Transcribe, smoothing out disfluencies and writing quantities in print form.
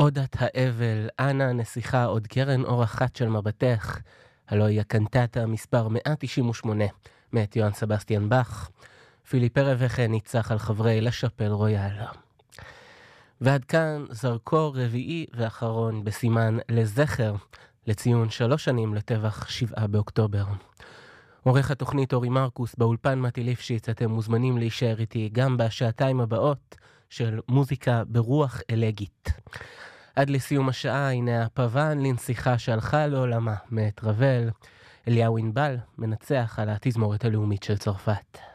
עודת האבל, אנה נסיכה עוד קרן אור אחת של מבטך, הלוא היא הקנטטה מספר 198, מאת יוהאן סבסטיאן באך. פיליפ רבכן ניצח על חברי לשפל רויאל. ועד כאן זרקור רביעי ואחרון בסימן לזכר, לציון 3 שנים לטבח 7 באוקטובר. עורך התוכנית אורי מרקוס, באולפן מתי ליפשיץ. אתם מוזמנים להישאר איתי גם בשעתיים הבאות של מוזיקה ברוח אלגית. עד לסיום השעה, הנה הפוון לנסיכה שהלכה לעולמה, מאת רבל. אליהו ענבל מנצח על התזמורת הלאומית של צרפת.